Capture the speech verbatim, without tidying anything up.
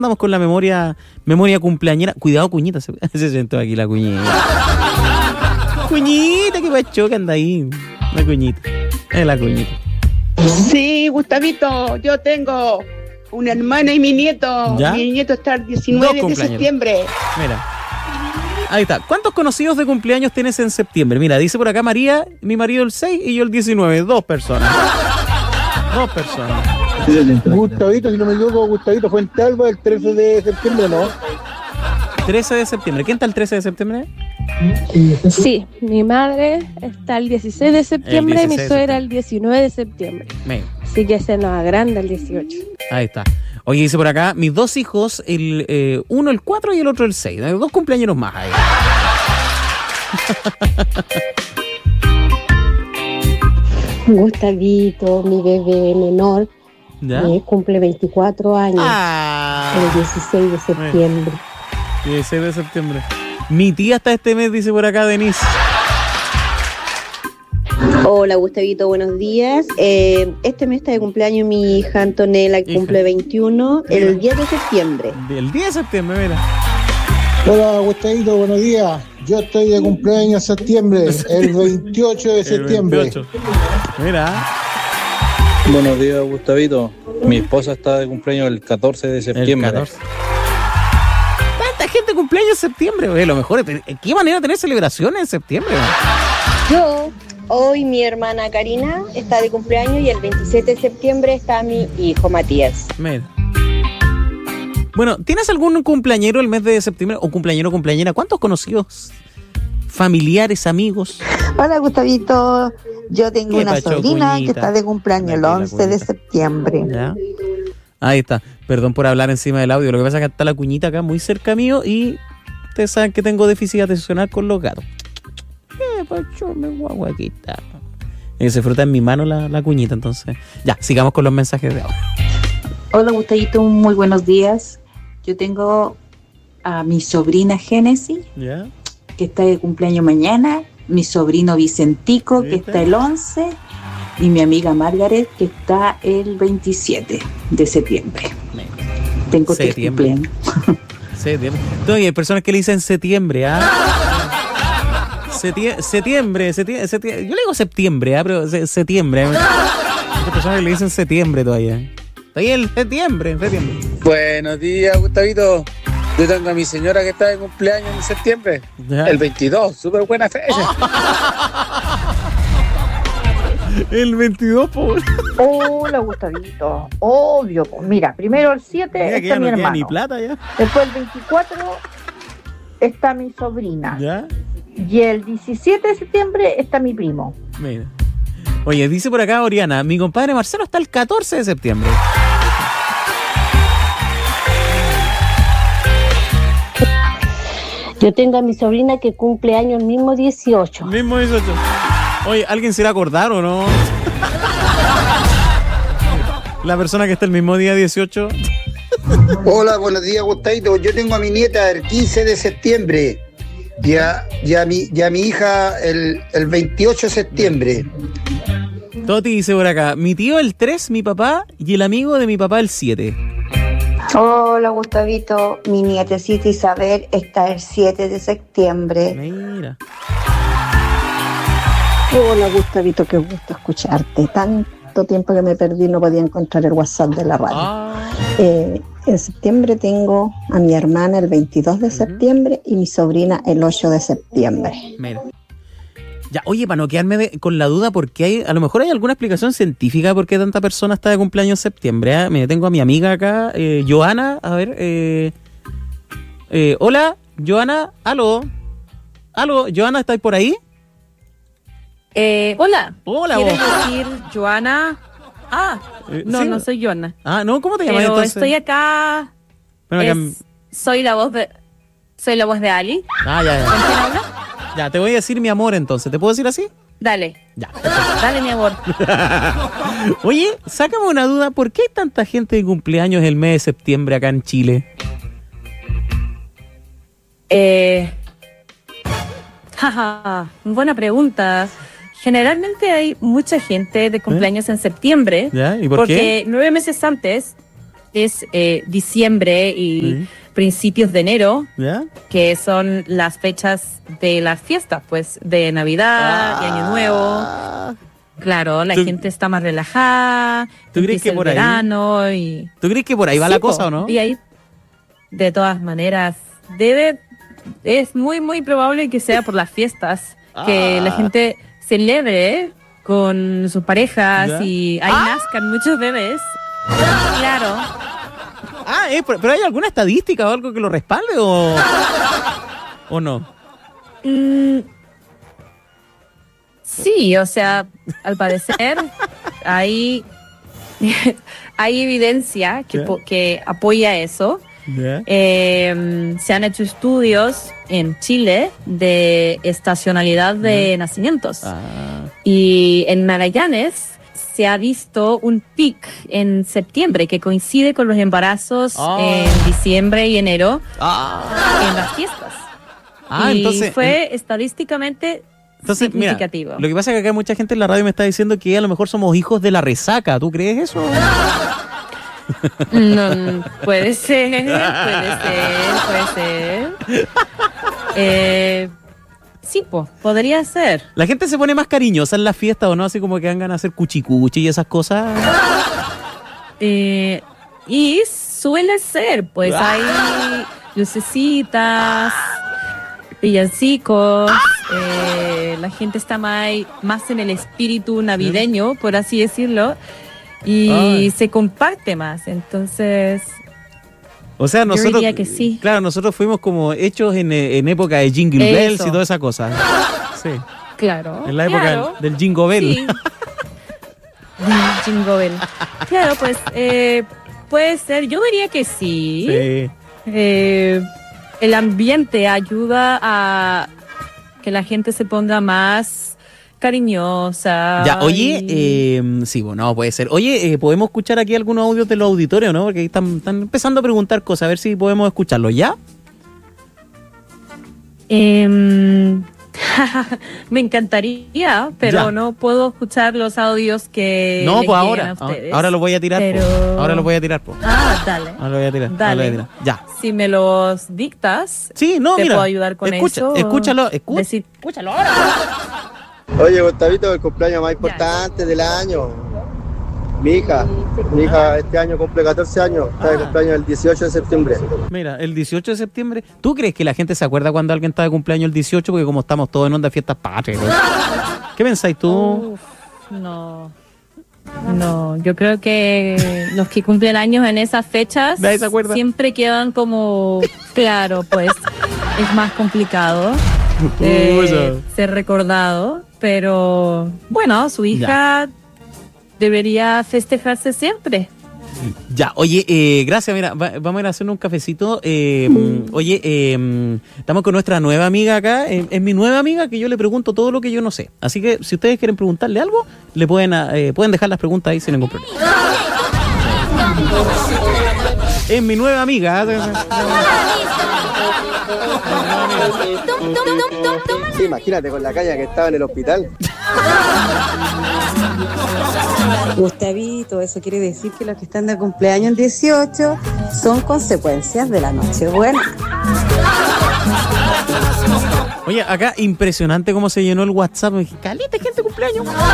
Andamos con la memoria memoria cumpleañera. Cuidado, cuñita. Se, se sentó aquí la cuñita. Cuñita, qué pacho que anda ahí. La cuñita. Es la cuñita. Sí, Gustavito, yo tengo una hermana y mi nieto. ¿Ya? Mi nieto está el diecinueve de septiembre. Mira. Ahí está. ¿Cuántos conocidos de cumpleaños tienes en septiembre? Mira, dice por acá María, mi marido el seis y yo el diecinueve. Dos personas. Dos personas. Gustavito, si no me equivoco, Gustavito Fuentealba el trece de septiembre, ¿no? trece de septiembre. ¿Quién está el trece de septiembre? Sí, mi madre está el dieciséis de septiembre El dieciséis y mi de suegra septiembre. el diecinueve de septiembre. Mira. Así que se nos agranda el dieciocho. Ahí está. Oye, dice por acá, mis dos hijos, el eh, uno el cuatro y el otro el seis. Hay dos cumpleaños más ahí. Gustavito, mi bebé menor, ¿Ya? eh, cumple veinticuatro años, Ah. el dieciséis de septiembre. dieciséis de septiembre. Mi tía hasta este mes, dice por acá Denise. Hola Gustavito, buenos días. Eh, este mes está de cumpleaños mi hija Antonella, que Hija. cumple veintiuno, Mira. el diez de septiembre. El diez de septiembre, mira. Hola, Gustavito, buenos días. Yo estoy de cumpleaños en septiembre, el veintiocho de septiembre. El veintiocho. Mira. Buenos días, Gustavito. Mi esposa está de cumpleaños el catorce de septiembre. El catorce. Tanta gente cumpleaños en septiembre, güey. Lo mejor es, ¿qué manera de tener celebraciones en septiembre? Yo, hoy mi hermana Karina está de cumpleaños y el veintisiete de septiembre está mi hijo Matías. Mira. Bueno, ¿tienes algún cumpleañero el mes de septiembre? ¿O cumpleañero o cumpleañera? ¿Cuántos conocidos? ¿Familiares, amigos? Hola Gustavito, yo tengo ¿Qué una pacho, sobrina cuñita? que está de cumpleaños el Tranquila, once de cuñita. septiembre. ¿Ya? Ahí está. Perdón por hablar encima del audio. Lo que pasa es que está la cuñita acá muy cerca mío y ustedes saben que tengo déficit atencional con los gatos. ¿Qué pacho, mi guaguaquita? Y se frota en mi mano la, la cuñita, entonces. Ya, sigamos con los mensajes de ahora. Hola Gustavito, muy buenos días. Yo tengo a mi sobrina Génesis, ¿Ya? que está de cumpleaños mañana, mi sobrino Vicentico, que ¿Viste? está el once, y mi amiga Margaret, que está el veintisiete de septiembre. Tengo tres Septiembre. cumpleaños. Septiembre. Todavía hay personas que le dicen septiembre, ¿ah? Setie- septiembre, septiembre, septiembre. Yo le digo septiembre, ¿ah? Pero se- septiembre. Hay personas que le dicen septiembre todavía. Todavía el septiembre, septiembre. Buenos días, Gustavito. Yo tengo a mi señora que está de cumpleaños en septiembre. Ya. El veintidós, súper buena fecha. El veintidós, por. Hola, Gustavito. Obvio. pues, Mira, primero el siete Mira que está ya mi no queda hermano. ni plata ya. Después el veinticuatro está mi sobrina. ¿Ya? Y el diecisiete de septiembre está mi primo. Mira. Oye, dice por acá Oriana, mi compadre Marcelo está el catorce de septiembre. Yo tengo a mi sobrina que cumple años el mismo dieciocho. Mismo dieciocho. Oye, ¿alguien se irá a acordar o no? La persona que está el mismo día dieciocho. Hola, buenos días, Gustavito. Yo tengo a mi nieta el quince de septiembre y a, y a, mi, y a mi hija el, el veintiocho de septiembre. Toti dice por acá, mi tío el tres, mi papá, y el amigo de mi papá el siete. Hola Gustavito, mi nietecita Isabel está el siete de septiembre. Mira. Hola Gustavito, qué gusto escucharte. Tanto tiempo que me perdí, no podía encontrar el WhatsApp de la radio. Ah. Eh, en septiembre tengo a mi hermana el veintidós de septiembre y mi sobrina el ocho de septiembre. Mira. Ya, oye, para no quedarme de- con la duda, porque hay, a lo mejor hay alguna explicación científica por qué tanta persona está de cumpleaños en septiembre. ¿eh? Mira, tengo a mi amiga acá, eh, Joana, a ver, eh, eh, hola, Joana, aló, aló, Joana, ¿estáis por ahí? Eh, hola. Hola, ¿Quieres vos. decir Joana? Ah, Eh, no, sí. no soy Joana. Ah, no, ¿cómo te llamas Pero entonces? estoy acá. Bueno, es- acá- soy la voz de. Soy la voz de Ali. Ah, ya, ¿Con quién ya. habla? Ya, te voy a decir mi amor entonces, ¿te puedo decir así? Dale. Ya. Dale, mi amor. Oye, sácame una duda, ¿por qué hay tanta gente de cumpleaños el mes de septiembre acá en Chile? Eh. Jaja, buena pregunta. Generalmente hay mucha gente de cumpleaños en septiembre. ¿Ya? ¿Y por porque qué? nueve meses antes es eh, diciembre y Sí. principios de enero, ¿Ya? que son las fechas de las fiestas, pues, de Navidad y Año Nuevo. Claro, la ¿Tú- gente está más relajada, ¿Tú crees empieza que el por ahí? verano y... ¿Tú crees que por ahí va Sí, la po. cosa o no? Y ahí, de todas maneras, debe, es muy, muy probable que sea por las fiestas, que Ah. la gente celebre con sus parejas ¿Ya? y ahí nazcan muchos bebés. Claro. Ah, eh, pero pero ¿hay alguna estadística o algo que lo respalde o, o no? Mm, sí, o sea, al parecer hay, hay evidencia que, ¿Ya? po- que apoya eso. ¿Ya? Eh, se han hecho estudios en Chile de estacionalidad de nacimientos. Ah. Y en Magallanes se ha visto un pic en septiembre que coincide con los embarazos Ah. en diciembre y enero Ah. en las fiestas. Ah, y entonces- fue estadísticamente Entonces, mira, significativo. lo que pasa es que acá mucha gente en la radio me está diciendo que a lo mejor somos hijos de la resaca. ¿Tú crees eso? No, puede ser, puede ser, puede ser. Eh, sí, pues, podría ser. ¿La gente se pone más cariñosa en las fiestas o no? Así como que van ganas de hacer cuchicuchi y esas cosas. Eh, y suele ser, pues hay lucecitas, villancicos, eh, la gente está más, más en el espíritu navideño, por así decirlo, y Ay. se comparte más, entonces... O sea, Yo nosotros. diría que sí. Claro, nosotros fuimos como hechos en, en época de Jingle Eso. Bells y toda esa cosa. Sí. Claro. En la época claro. del, del Jingle Bell. Sí. Jingle Bell. Claro, pues eh, puede ser. Yo diría que sí. Sí. Eh, el ambiente ayuda a que la gente se ponga más cariñosa. Ya, oye, y- eh, sí, bueno, puede ser. Oye, eh, ¿podemos escuchar aquí algunos audios de los auditorios, no? Porque ahí están, están empezando a preguntar cosas, a ver si podemos escucharlos, ¿ya? Em, me encantaría, pero Ya. no puedo escuchar los audios que no, les pues lleguen ahora. a Ahora, ustedes. ahora los voy a tirar. po. Pero- Ahora los voy a tirar, po. Ah, dale. Ahora los voy a tirar. ahora Dale. los voy a tirar. Ya. Si me los dictas, Sí, no, te mira. puedo ayudar con escucha, eso. Escúchalo, escu- Decir- escúchalo ahora. Oye, Gustavito, el cumpleaños más importante del año. Mi hija, mi hija este año cumple catorce años, está de cumpleaños el dieciocho de septiembre. Mira, el dieciocho de septiembre. ¿Tú crees que la gente se acuerda cuando alguien está de cumpleaños el dieciocho? Porque como estamos todos en onda de fiestas patrias. ¿no? ¿Qué pensáis tú? Uf, no. No, yo creo que los que cumplen años en esas fechas Nadie se acuerda. siempre quedan como, claro, pues es más complicado eh, Pucha. ser recordado, pero bueno, su hija debería festejarse siempre. Ya, oye, eh, gracias, mira, va- vamos a ir a hacer un cafecito. Eh, mm, oye, eh, mm, estamos con nuestra nueva amiga acá. eh, es mi nueva amiga que yo le pregunto todo lo que yo no sé. Así que si ustedes quieren preguntarle algo, le pueden, ah, eh, pueden dejar las preguntas ahí sin ningún problema. Es mi nueva amiga. Sí, imagínate con la caña que estaba en el hospital. Gustavito, eso quiere decir que los que están de cumpleaños el dieciocho son consecuencias de la Nochebuena. Oye, acá impresionante cómo se llenó el WhatsApp. Me dije, caleta, gente cumpleaños.